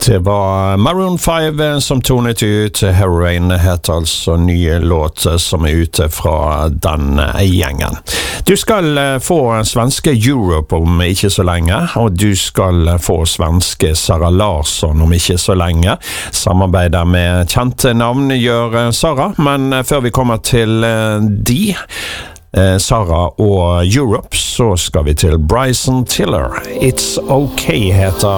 Det var Maroon 5 som tonet ut. Heroin heter altså nye låt som ute fra den gjengen. Du skal få svenske Europe om ikke så lenge, og du skal få svenske Sara Larsson om ikke så lenge. Samarbeider med kjente navn gjør Sara, men før vi kommer til Sara og Europe, så skal vi til Bryson Tiller. It's Okay heter